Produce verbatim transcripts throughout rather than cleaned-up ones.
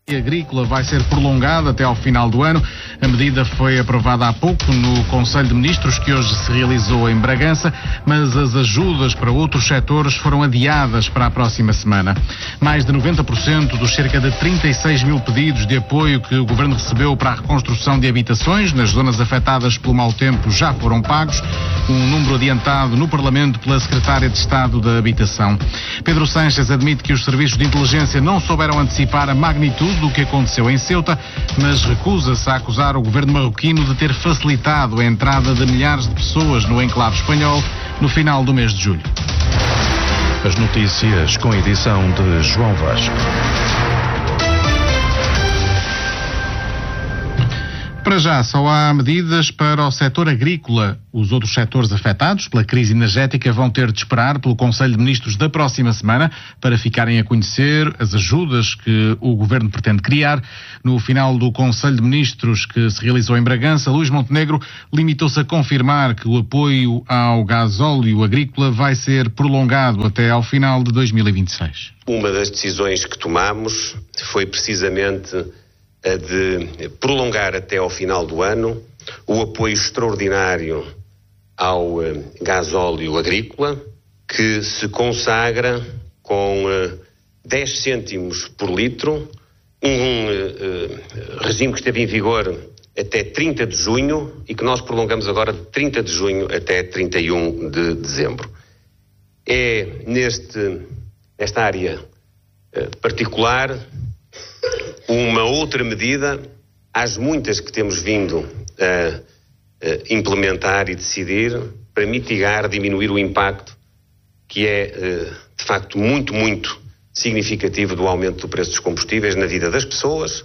agrícola vai ser prolongada até ao final do ano. A medida foi aprovada há pouco no Conselho de Ministros, que hoje se realizou em Bragança, mas as ajudas para outros setores foram adiadas para a próxima semana. Mais de noventa por cento dos cerca de trinta e seis mil pedidos de apoio que o Governo recebeu para a reconstrução de habitações nas zonas afetadas pelo mau tempo já foram pagos, um número adiantado no Parlamento pela Secretária de Estado da Habitação. Pedro Sánchez admite que os serviços de inteligência não souberam antecipar a magnitude do que aconteceu em Ceuta, mas recusa-se a acusar o governo marroquino de ter facilitado a entrada de milhares de pessoas no enclave espanhol no final do mês de julho. As notícias com a edição de João Vasco. Para já, só há medidas para o setor agrícola. Os outros setores afetados pela crise energética vão ter de esperar pelo Conselho de Ministros da próxima semana para ficarem a conhecer as ajudas que o Governo pretende criar. No final do Conselho de Ministros que se realizou em Bragança, Luís Montenegro limitou-se a confirmar que o apoio ao gasóleo agrícola vai ser prolongado até ao final de dois mil e vinte e seis. Uma das decisões que tomamos foi precisamente a de prolongar até ao final do ano o apoio extraordinário ao uh, gasóleo agrícola, que se consagra com uh, dez cêntimos por litro, um uh, uh, regime que esteve em vigor até trinta de junho e que nós prolongamos agora de trinta de junho até trinta e um de dezembro. É neste, nesta área uh, particular uma outra medida, às muitas que temos vindo a, a implementar e decidir, para mitigar, diminuir o impacto que é, de facto, muito, muito significativo do aumento do preço dos combustíveis na vida das pessoas.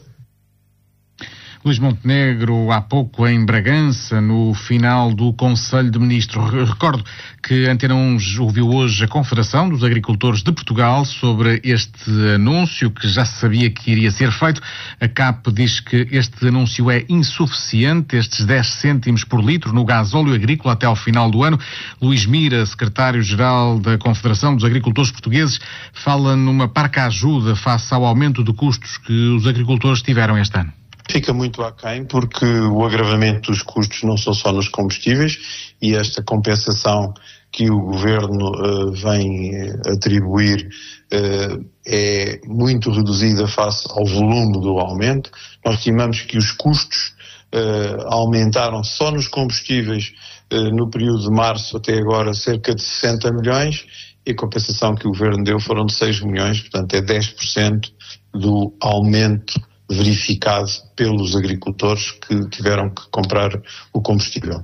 Luís Montenegro, há pouco em Bragança, no final do Conselho de Ministros. Recordo que a Antena um ouviu hoje a Confederação dos Agricultores de Portugal sobre este anúncio, que já se sabia que iria ser feito. A C A P diz que este anúncio é insuficiente, estes dez cêntimos por litro no gasóleo agrícola até ao final do ano. Luís Mira, secretário-geral da Confederação dos Agricultores Portugueses, fala numa parca ajuda face ao aumento de custos que os agricultores tiveram este ano. Fica muito aquém, porque o agravamento dos custos não são só nos combustíveis, e esta compensação que o Governo uh, vem atribuir uh, é muito reduzida face ao volume do aumento. Nós estimamos que os custos uh, aumentaram só nos combustíveis uh, no período de março até agora cerca de sessenta milhões, e a compensação que o Governo deu foram de seis milhões, portanto é dez por cento do aumento verificado pelos agricultores que tiveram que comprar o combustível.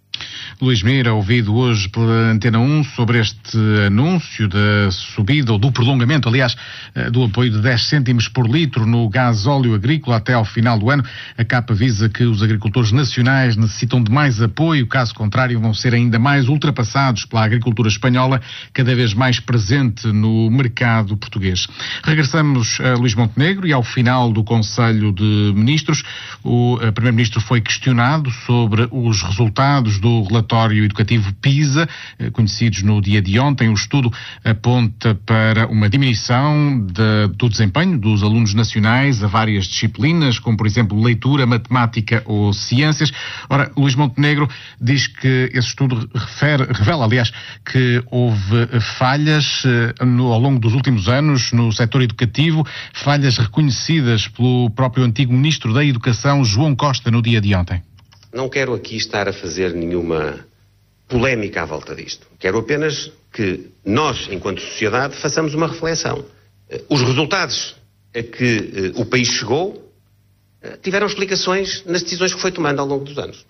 Luís Mira, ouvido hoje pela Antena um sobre este anúncio da subida, ou do prolongamento, aliás, do apoio de dez cêntimos por litro no gasóleo agrícola até ao final do ano. A C A P avisa que os agricultores nacionais necessitam de mais apoio, caso contrário vão ser ainda mais ultrapassados pela agricultura espanhola, cada vez mais presente no mercado português. Regressamos a Luís Montenegro e ao final do Conselho de Ministros, o Primeiro-Ministro foi questionado sobre os resultados do relatório educativo PISA, conhecidos no dia de ontem. O estudo aponta para uma diminuição de, do desempenho dos alunos nacionais a várias disciplinas, como por exemplo leitura, matemática ou ciências. Ora, Luís Montenegro diz que esse estudo refere, revela, aliás, que houve falhas no, ao longo dos últimos anos no setor educativo, falhas reconhecidas pelo próprio antigo Ministro da Educação, João Costa, no dia de ontem. Não quero aqui estar a fazer nenhuma polémica à volta disto. Quero apenas que nós, enquanto sociedade, façamos uma reflexão. Os resultados a que o país chegou tiveram explicações nas decisões que foi tomando ao longo dos anos.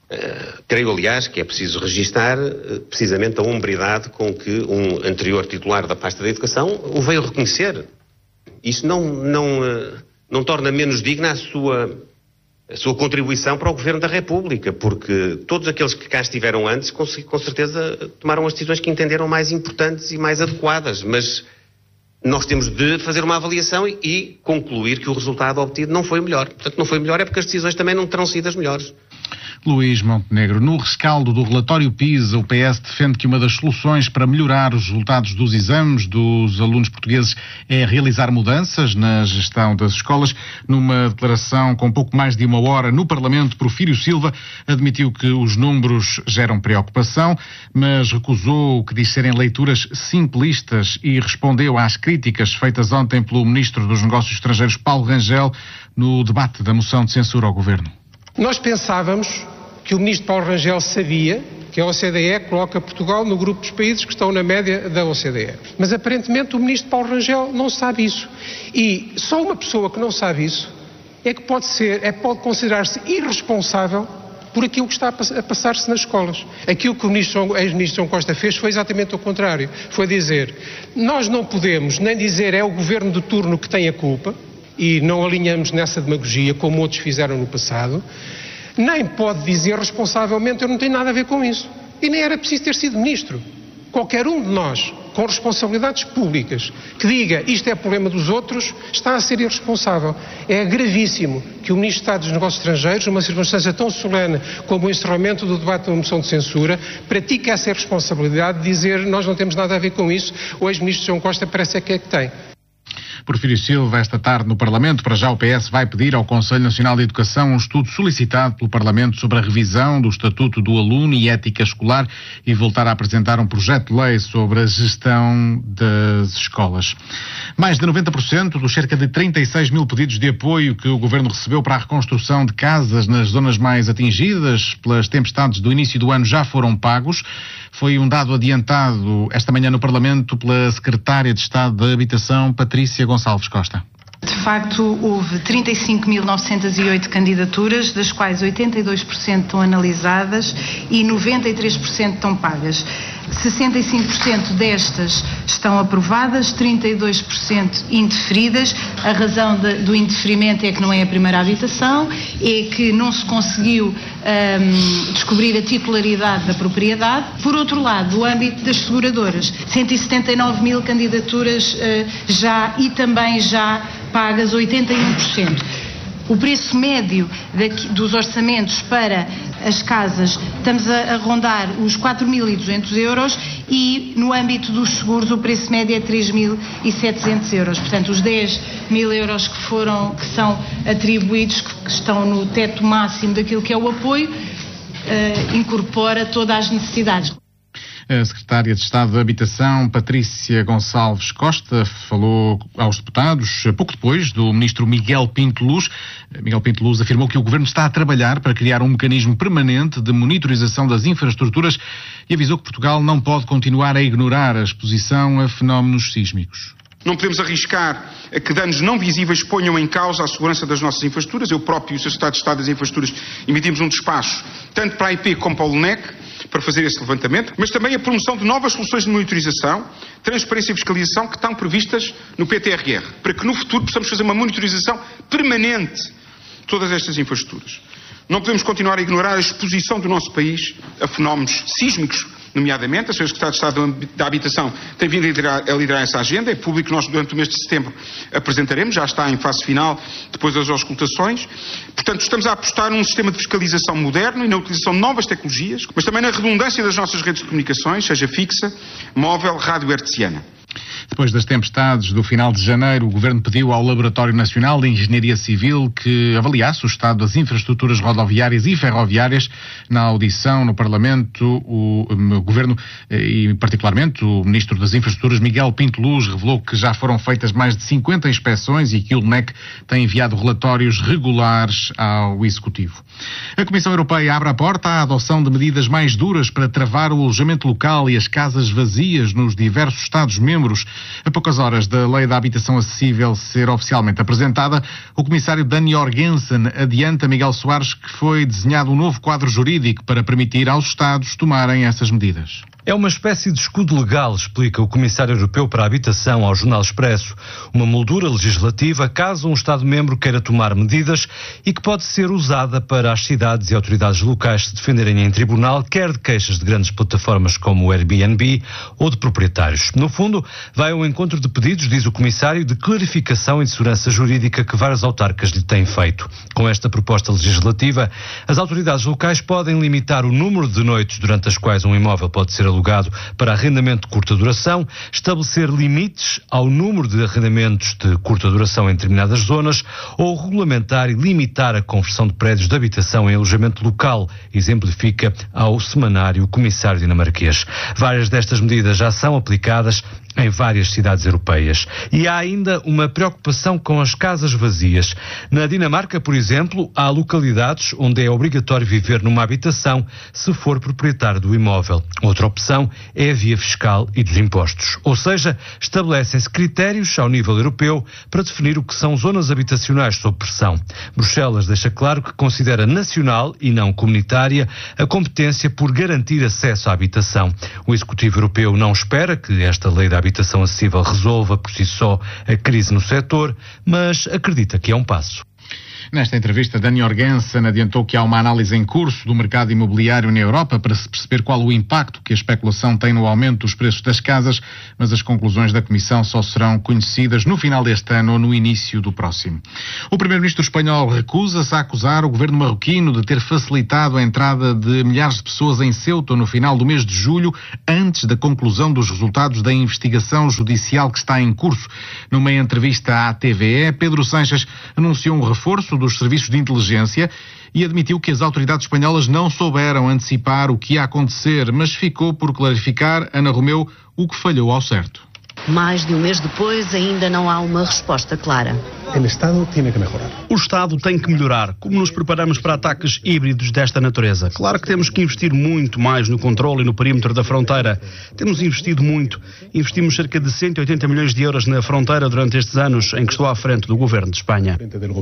Creio, aliás, que é preciso registar precisamente a hombridade com que um anterior titular da pasta da Educação o veio reconhecer. Isso não, não, não torna menos digna a sua... a sua contribuição para o Governo da República, porque todos aqueles que cá estiveram antes, com, com certeza, tomaram as decisões que entenderam mais importantes e mais adequadas, mas nós temos de fazer uma avaliação e, e concluir que o resultado obtido não foi o melhor. Portanto, não foi o melhor é porque as decisões também não terão sido as melhores. Luís Montenegro. No rescaldo do relatório PISA, o P S defende que uma das soluções para melhorar os resultados dos exames dos alunos portugueses é realizar mudanças na gestão das escolas. Numa declaração com pouco mais de uma hora no Parlamento, Porfírio Silva admitiu que os números geram preocupação, mas recusou o que diz serem leituras simplistas e respondeu às críticas feitas ontem pelo Ministro dos Negócios Estrangeiros, Paulo Rangel, no debate da moção de censura ao Governo. Nós pensávamos que o Ministro Paulo Rangel sabia que a O C D E coloca Portugal no grupo dos países que estão na média da O C D E. Mas aparentemente o Ministro Paulo Rangel não sabe isso. E só uma pessoa que não sabe isso é que pode ser, é, pode considerar-se irresponsável por aquilo que está a passar-se nas escolas. Aquilo que o ex-ministro João Costa fez foi exatamente o contrário. Foi dizer, nós não podemos nem dizer é o governo de turno que tem a culpa, e não alinhamos nessa demagogia como outros fizeram no passado, nem pode dizer responsavelmente eu não tenho nada a ver com isso. E nem era preciso ter sido ministro. Qualquer um de nós, com responsabilidades públicas, que diga isto é problema dos outros, está a ser irresponsável. É gravíssimo que o Ministro de Estado dos Negócios Estrangeiros, numa circunstância tão solene como o encerramento do debate da moção de censura, pratique essa irresponsabilidade de dizer nós não temos nada a ver com isso. O ex-ministro João Costa parece é que é que tem. Porfírio Silva, esta tarde no Parlamento, para já o P S vai pedir ao Conselho Nacional de Educação um estudo solicitado pelo Parlamento sobre a revisão do Estatuto do Aluno e ética escolar e voltar a apresentar um projeto de lei sobre a gestão das escolas. Mais de noventa por cento dos cerca de trinta e seis mil pedidos de apoio que o Governo recebeu para a reconstrução de casas nas zonas mais atingidas pelas tempestades do início do ano já foram pagos. Foi um dado adiantado esta manhã no Parlamento pela Secretária de Estado da Habitação, Patrícia Gonçalves Costa. De facto, houve trinta e cinco mil novecentas e oito candidaturas, das quais oitenta e dois por cento estão analisadas e noventa e três por cento estão pagas. sessenta e cinco por cento destas estão aprovadas, trinta e dois por cento indeferidas. A razão de, do indeferimento é que não é a primeira habitação, é que não se conseguiu um, descobrir a titularidade da propriedade. Por outro lado, no âmbito das seguradoras, cento e setenta e nove mil candidaturas uh, já e também já pagas, oitenta e um por cento. O preço médio daqui, dos orçamentos para as casas, estamos a, a rondar os quatro mil e duzentos euros e no âmbito dos seguros o preço médio é três mil e setecentos euros. Portanto, os dez mil euros que foram, que são atribuídos, que, que estão no teto máximo daquilo que é o apoio, uh, incorpora todas as necessidades. A Secretária de Estado da Habitação, Patrícia Gonçalves Costa, falou aos deputados pouco depois do ministro Miguel Pinto Luz. Miguel Pinto Luz afirmou que o Governo está a trabalhar para criar um mecanismo permanente de monitorização das infraestruturas e avisou que Portugal não pode continuar a ignorar a exposição a fenómenos sísmicos. Não podemos arriscar a que danos não visíveis ponham em causa a segurança das nossas infraestruturas. Eu próprio e o Secretário de Estado das Infraestruturas emitimos um despacho, tanto para a I P como para o LNEC, para fazer esse levantamento, mas também a promoção de novas soluções de monitorização, transparência e fiscalização que estão previstas no P T R R, para que no futuro possamos fazer uma monitorização permanente de todas estas infraestruturas. Não podemos continuar a ignorar a exposição do nosso país a fenómenos sísmicos, nomeadamente. A senhora Secretária de Estado da Habitação tem vindo a liderar, a liderar essa agenda. É público que nós, durante o mês de setembro, apresentaremos. Já está em fase final, depois das auscultações. Portanto, estamos a apostar num sistema de fiscalização moderno e na utilização de novas tecnologias, mas também na redundância das nossas redes de comunicações, seja fixa, móvel, rádio hertziana. Depois das tempestades do final de janeiro, o Governo pediu ao Laboratório Nacional de Engenharia Civil que avaliasse o estado das infraestruturas rodoviárias e ferroviárias. Na audição no Parlamento, o, o Governo e particularmente o Ministro das Infraestruturas, Miguel Pinto Luz, revelou que já foram feitas mais de cinquenta inspeções e que o LNEC tem enviado relatórios regulares ao Executivo. A Comissão Europeia abre a porta à adoção de medidas mais duras para travar o alojamento local e as casas vazias nos diversos Estados-membros. A poucas horas da Lei da Habitação Acessível ser oficialmente apresentada, o comissário Dani Jorgensen adianta a Miguel Soares que foi desenhado um novo quadro jurídico para permitir aos Estados tomarem essas medidas. É uma espécie de escudo legal, explica o Comissário Europeu para a Habitação ao Jornal Expresso. Uma moldura legislativa caso um Estado-membro queira tomar medidas e que pode ser usada para as cidades e autoridades locais se defenderem em tribunal, quer de queixas de grandes plataformas como o Airbnb ou de proprietários. No fundo, vai ao encontro de pedidos, diz o Comissário, de clarificação e de segurança jurídica que várias autarcas lhe têm feito. Com esta proposta legislativa, as autoridades locais podem limitar o número de noites durante as quais um imóvel pode ser alugado para arrendamento de curta duração, estabelecer limites ao número de arrendamentos de curta duração em determinadas zonas ou regulamentar e limitar a conversão de prédios de habitação em alojamento local, exemplifica ao semanário Comissário dinamarquês. Várias destas medidas já são aplicadas em várias cidades europeias. E há ainda uma preocupação com as casas vazias. Na Dinamarca, por exemplo, há localidades onde é obrigatório viver numa habitação se for proprietário do imóvel. Outra opção é a via fiscal e dos impostos. Ou seja, estabelecem-se critérios ao nível europeu para definir o que são zonas habitacionais sob pressão. Bruxelas deixa claro que considera nacional e não comunitária a competência por garantir acesso à habitação. O Executivo Europeu não espera que esta lei da habitação acessível resolva por si só a crise no setor, mas acredita que é um passo. Nesta entrevista, Dani Jorgensen adiantou que há uma análise em curso do mercado imobiliário na Europa para se perceber qual o impacto que a especulação tem no aumento dos preços das casas, mas as conclusões da Comissão só serão conhecidas no final deste ano ou no início do próximo. O Primeiro-Ministro espanhol recusa-se a acusar o governo marroquino de ter facilitado a entrada de milhares de pessoas em Ceuta no final do mês de julho, antes da conclusão dos resultados da investigação judicial que está em curso. Numa entrevista à T V E, Pedro Sánchez anunciou um reforço dos serviços de inteligência e admitiu que as autoridades espanholas não souberam antecipar o que ia acontecer, mas ficou por clarificar, Ana Romeu, o que falhou ao certo. Mais de um mês depois, ainda não há uma resposta clara. O Estado tem que melhorar. O Estado tem que melhorar. Como nos preparamos para ataques híbridos desta natureza? Claro que temos que investir muito mais no controle e no perímetro da fronteira. Temos investido muito. Investimos cerca de cento e oitenta milhões de euros na fronteira durante estes anos em que estou à frente do Governo de Espanha.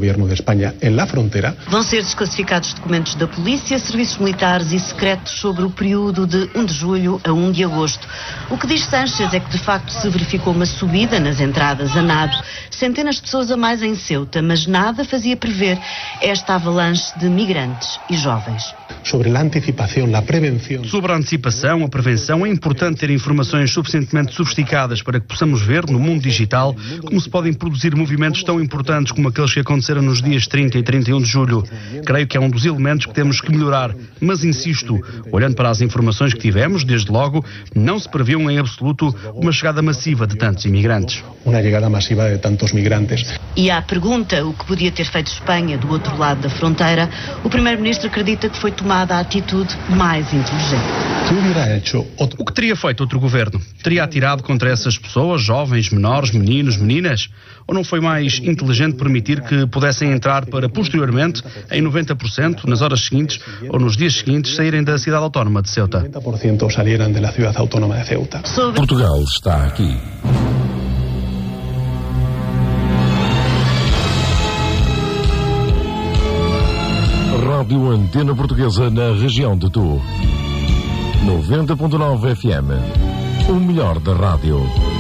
Vão ser desclassificados documentos da polícia, serviços militares e secretos sobre o período de um de julho a um de agosto. O que diz Sánchez é que, de facto, se verificou uma subida nas entradas a nado, centenas de pessoas a mais em Ceuta, mas nada fazia prever esta avalanche de migrantes e jovens. Sobre a antecipação, a prevenção. Sobre a antecipação, a prevenção, é importante ter informações suficientemente sofisticadas para que possamos ver, no mundo digital, como se podem produzir movimentos tão importantes como aqueles que aconteceram nos dias trinta e trinta e um de julho. Creio que é um dos elementos que temos que melhorar, mas insisto, olhando para as informações que tivemos, desde logo, não se previu em absoluto uma chegada massiva de tantos imigrantes. Uma chegada massiva de tantos migrantes. E à pergunta o que podia ter feito Espanha do outro lado da fronteira, o Primeiro-Ministro acredita que foi tomada a atitude mais inteligente. O que teria feito outro governo? Teria atirado contra essas pessoas, jovens, menores, meninos, meninas? Ou não foi mais inteligente permitir que pudessem entrar para, posteriormente, em noventa por cento, nas horas seguintes ou nos dias seguintes, saírem da cidade autónoma de Ceuta? noventa por cento salieran de la ciudad autónoma de Ceuta. Portugal está aqui. Rádio Antena Portuguesa na região de Tu. noventa ponto nove F M. O melhor da rádio.